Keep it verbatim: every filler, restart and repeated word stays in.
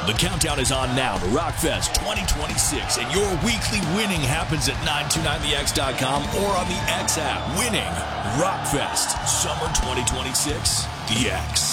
The countdown is on now to Rockfest twenty twenty-six, and your weekly winning happens at nine two nine the x dot com or on the X app. Winning Rockfest Summer twenty twenty-six, the X.